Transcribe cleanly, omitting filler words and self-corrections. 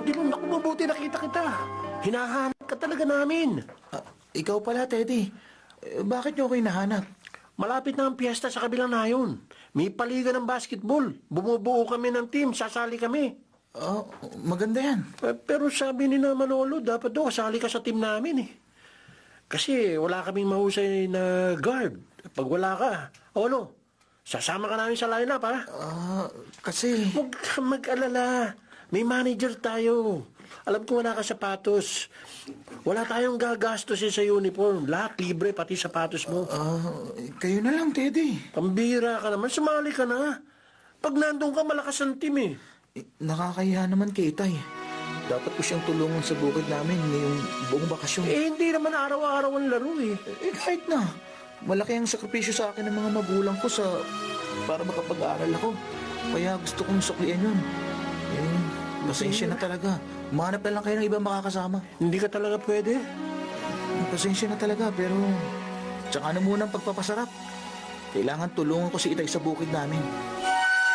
Odilon, naku, mabuti nakita kita. Hinahanap ka talaga namin. Ikaw pala, Teddy. Bakit niyo ako hinahanap? Malapit na ang piyesta sa kabilang nayon. May paliga ng basketball. Bumubuo kami ng team, sasali kami. Maganda yan. Pero sabi ni na Manolo, dapat daw kasali ka sa team namin eh. Kasi wala kaming mahusay na guard. Pag wala ka, ano? Sasama ka namin sa lineup, ha? Kasi... Huwag ka mag-alala. May manager tayo. Alam ko wala ka sapatos. Wala tayong gagastusin sa uniform. Lahat libre, pati sapatos mo. Kayo na lang, Teddy. Pambira ka naman. Sumali ka na. Pag nandun ka, malakas ang team eh. Nakakahiya naman kay Itay. Dapat ko siyang tulungan sa bukid namin ngayong buong bakasyon. Hindi naman araw-araw ang laro eh. Kahit na. Malaki ang sakripisyo sa akin ng mga magulang ko para makapag-aaral ako. Kaya gusto kong suklian yun. Pasensya na talaga. Umanap na lang kayo ng ibang makakasama. Hindi ka talaga pwede? Pasensya na talaga, pero... Tsaka na muna ang pagpapasarap. Kailangan tulungan ko si Itay sa bukid namin.